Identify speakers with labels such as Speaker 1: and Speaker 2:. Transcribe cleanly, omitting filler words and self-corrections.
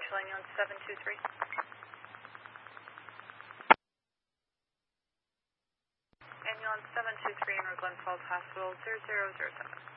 Speaker 1: Central Ambulance 723. Ambulance 723 in Glens Falls Hospital 0007.